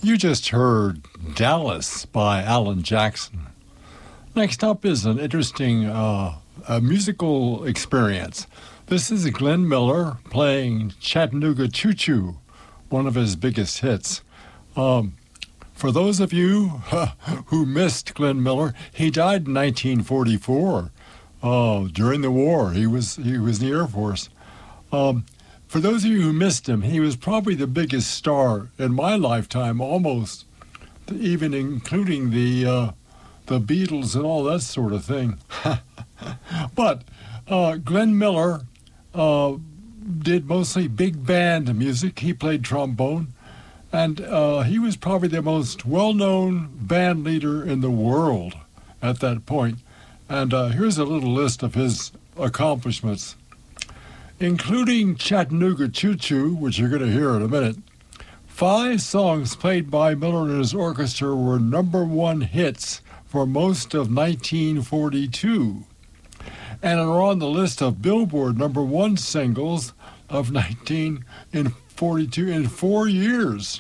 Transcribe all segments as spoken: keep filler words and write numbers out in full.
You just heard Dallas by Alan Jackson. Next up is an interesting uh, a musical experience. This is Glenn Miller playing Chattanooga Choo Choo, one of his biggest hits. Um, for those of you who missed Glenn Miller, he died in nineteen forty-four uh, during the war. He was he was in the Air Force. Um, For those of you who missed him, he was probably the biggest star in my lifetime, almost, even including the uh, the Beatles and all that sort of thing. But uh, Glenn Miller uh, did mostly big band music. He played trombone, and uh, he was probably the most well-known band leader in the world at that point. And uh, here's a little list of his accomplishments. Including Chattanooga Choo Choo, which you're going to hear in a minute, five songs played by Miller and his orchestra were number one hits for most of nineteen forty-two and are on the list of Billboard number one singles of nineteen forty-two in four years.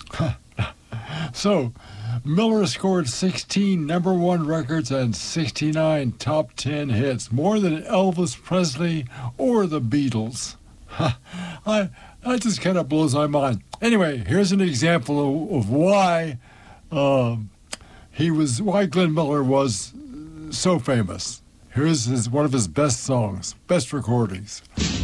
So, Miller scored sixteen number one records and sixty-nine top ten hits, more than Elvis Presley or the Beatles. I, that just kind of blows my mind. Anyway, here's an example of, of why uh, he was, why Glenn Miller was so famous. Here's his, one of his best songs, best recordings.